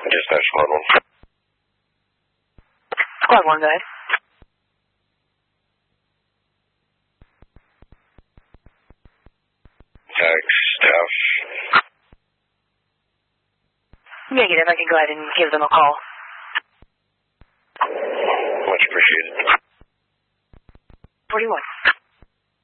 Dispatch Squad 1. Squad 1, go ahead. Staff. Negative, I can go ahead and give them a call. Much appreciated. 41.